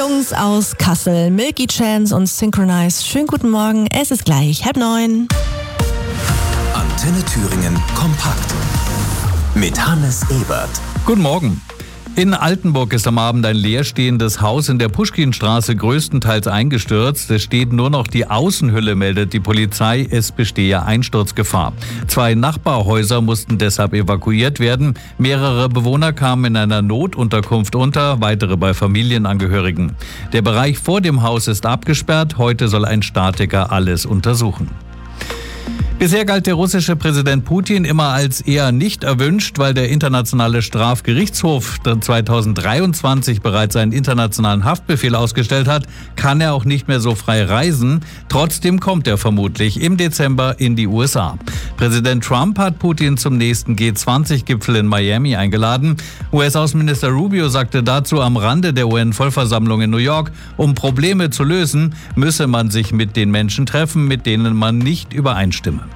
Jungs aus Kassel, Milky Chance und Synchronize. Schönen guten Morgen, es ist gleich 8:30. Antenne Thüringen kompakt mit Hannes Ebert. Guten Morgen. In Altenburg ist am Abend ein leerstehendes Haus in der Puschkinstraße größtenteils eingestürzt. Es steht nur noch die Außenhülle, meldet die Polizei. Es bestehe Einsturzgefahr. 2 Nachbarhäuser mussten deshalb evakuiert werden. Mehrere Bewohner kamen in einer Notunterkunft unter, weitere bei Familienangehörigen. Der Bereich vor dem Haus ist abgesperrt. Heute soll ein Statiker alles untersuchen. Bisher galt der russische Präsident Putin immer als eher nicht erwünscht, weil der Internationale Strafgerichtshof 2023 bereits einen internationalen Haftbefehl ausgestellt hat, kann er auch nicht mehr so frei reisen. Trotzdem kommt er vermutlich im Dezember in die USA. Präsident Trump hat Putin zum nächsten G20-Gipfel in Miami eingeladen. US-Außenminister Rubio sagte dazu am Rande der UN-Vollversammlung in New York, um Probleme zu lösen, müsse man sich mit den Menschen treffen, mit denen man nicht übereinstimme.